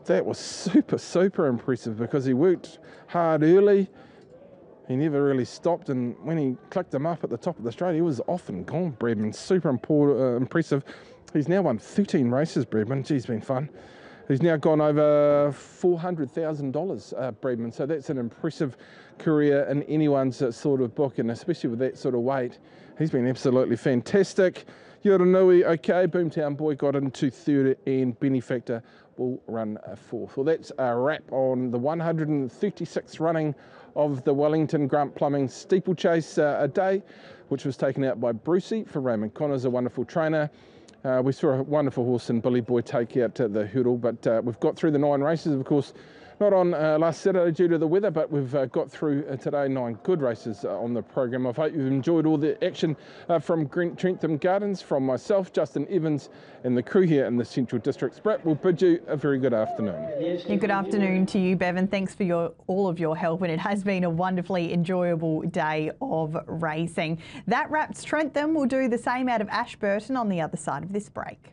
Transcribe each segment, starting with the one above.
that was super impressive because he worked hard early. He never really stopped, and when he clicked him up at the top of the straight, he was off and gone, Bredman. Super impressive. He's now won 13 races, Bredman. Geez, been fun. He's now gone over $400,000, Bredman. So that's an impressive career in anyone's sort of book, and especially with that sort of weight. He's been absolutely fantastic. Yoranui, okay. Boomtown Boy got into third, and Benefactor will run fourth. Well, that's a wrap on the 136th running of the Wellington Grant Plumbing Steeplechase a day, which was taken out by Brucey for Raymond Connors, a wonderful trainer. We saw a wonderful horse in Billy Boy take out the hurdle, but we've got through the 9 races, of course, not on last Saturday due to the weather, but we've got through today 9 good races on the program. I hope you've enjoyed all the action from Trentham Gardens, from myself, Justin Evans, and the crew here in the Central District. Sprat will bid you a very good afternoon. Yeah, good afternoon to you, Bevan. Thanks for all of your help, and it has been a wonderfully enjoyable day of racing. That wraps Trentham. We'll do the same out of Ashburton on the other side of this break.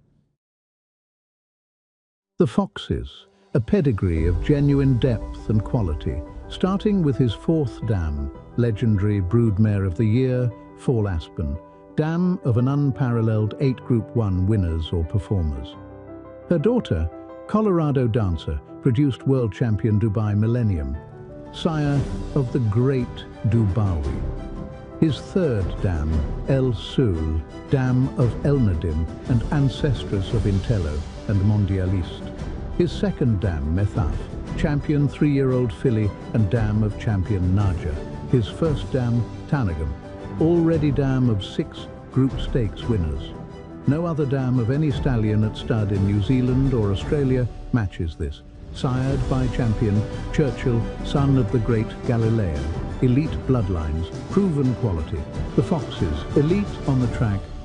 The Foxes. A pedigree of genuine depth and quality, starting with his 4th dam, legendary Broodmare of the Year, Fall Aspen, dam of an unparalleled 8 Group 1 winners or performers. Her daughter, Colorado Dancer, produced world champion Dubai Millennium, sire of the great Dubawi. His 3rd dam, El Sul, dam of Elnadim and ancestress of Intello and Mondialiste. His 2nd dam, Methaf, champion 3-year-old filly and dam of champion Naja. His 1st dam, Tanagum, already dam of 6 Group Stakes winners. No other dam of any stallion at stud in New Zealand or Australia matches this. Sired by champion Churchill, son of the great Galileo. Elite bloodlines, proven quality. The Foxes, elite on the track,